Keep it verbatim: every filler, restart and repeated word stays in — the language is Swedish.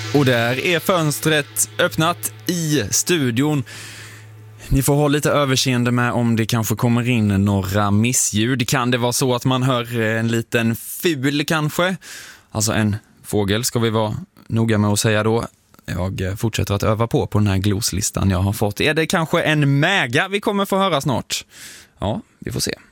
Och där är fönstret öppnat i studion. Ni får ha lite överseende med om det kanske kommer in några missljud. Kan det vara så att man hör en liten ful kanske? Alltså en fågel ska vi vara noga med att säga då. Jag fortsätter att öva på på den här gloslistan jag har fått. Är det kanske en mäga vi kommer få höra snart? Ja, vi får se.